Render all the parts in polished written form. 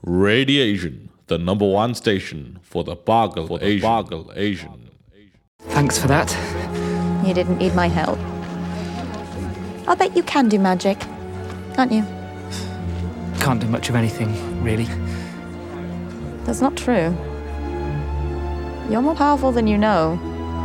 Radiation, the number one station for the Bargal Asian. Thanks for that. You didn't need my help. I'll bet you can do magic, can't you? Can't do much of anything, really. That's not true. You're more powerful than you know.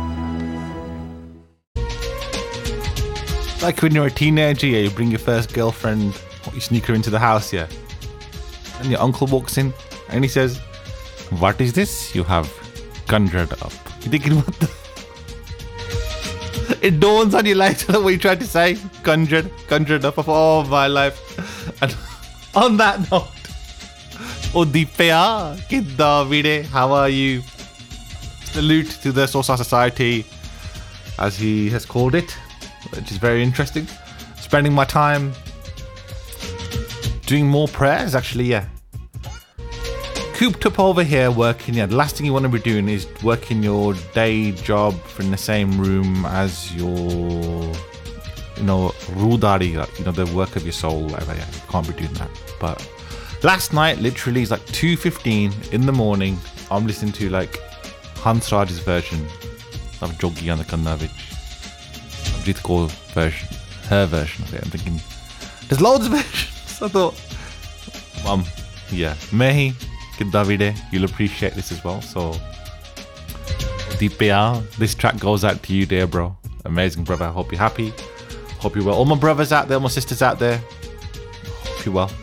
Like when you're a teenager, yeah, you bring your first girlfriend, you sneak her into the house, yeah. And your uncle walks in and he says, "What is this you have conjured up?" You're thinking, what the... It dawns on you later what you tried to say. Conjured up of all my life. And on that note, Odipya, Kidda Vide, how are you? Salute to the Sosa Society, as he has called it, which is very interesting. Spending my time doing more prayers, actually, yeah. Cooped up over here working, yeah. The last thing you want to be doing is working your day job in the same room as your, Rudari, the work of your soul, whatever, yeah. You can't be doing that. But last night, literally, it's like 2:15 in the morning. I'm listening to like Hans Raj's version of Jogi and the Kannavich. Abjit Kaur version, her version of it. I'm thinking, there's loads of versions. I thought, Mum, yeah, Mehi, Davide, you'll appreciate this as well. So, Deepya, this track goes out to you, dear bro. Amazing brother. I hope you're happy. Hope you're well. All my brothers out there, all my sisters out there, hope you're well.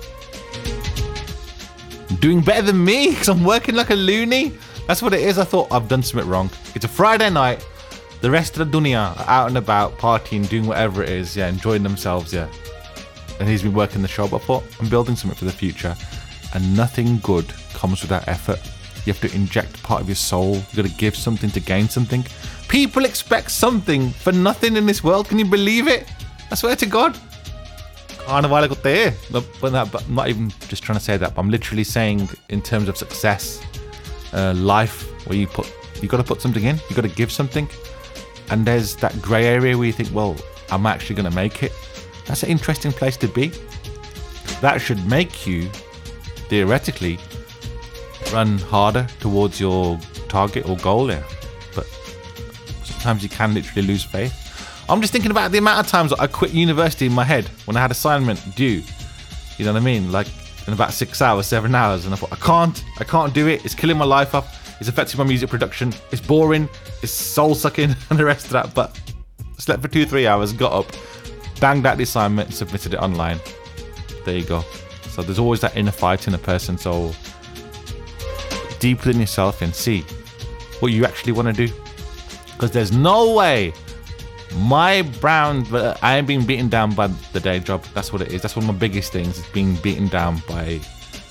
Doing better than me because I'm working like a loony. That's what it is. I thought I've done something wrong. It's a Friday night. The rest of the dunya are out and about, partying, doing whatever it is, yeah, enjoying themselves, yeah. And he's been working the shop. I thought, I'm building something for the future. And nothing good comes without effort. You have to inject part of your soul. You've got to give something to gain something. People expect something for nothing in this world. Can you believe it? I swear to God. I'm not even just trying to say that, but I'm literally saying in terms of success, life, where you got to put something in. You got to give something. And there's that grey area where you think, well, I'm actually going to make it. That's an interesting place to be. That should make you, theoretically, run harder towards your target or goal there. But sometimes you can literally lose faith. I'm just thinking about the amount of times that I quit university in my head when I had assignment due. You know what I mean? Like in about 6 hours, 7 hours. And I thought, I can't do it. It's killing my life up. It's affecting my music production. It's boring. It's soul sucking and the rest of that. But I slept for 2-3 hours, got up, banged out the assignment, submitted it online. There you go. So there's always that inner fight in a person. So deep within yourself and see what you actually want to do. Because there's no way I ain't being beaten down by the day job. That's what it is. That's one of my biggest things. It's being beaten down by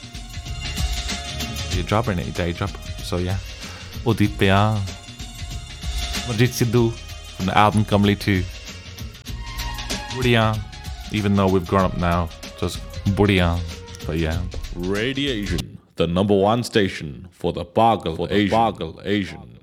your job, innit? Your day job. So yeah. Odipya. Majid Sidhu from the album Kamli 2. Budiya. Even though we've grown up now, just Budiya. But yeah. Radiation, the number one station for the Bargal Asian.